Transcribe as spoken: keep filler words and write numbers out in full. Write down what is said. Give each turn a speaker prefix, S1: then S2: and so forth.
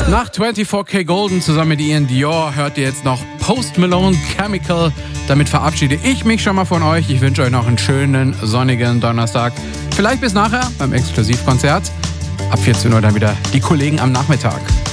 S1: Nach vierundzwanzig K Golden zusammen mit Ian Dior hört ihr jetzt noch Post Malone Chemical. Damit verabschiede ich mich schon mal von euch. Ich wünsche euch noch einen schönen, sonnigen Donnerstag. Vielleicht bis nachher beim Exklusivkonzert. Ab vierzehn Uhr dann wieder die Kollegen am Nachmittag.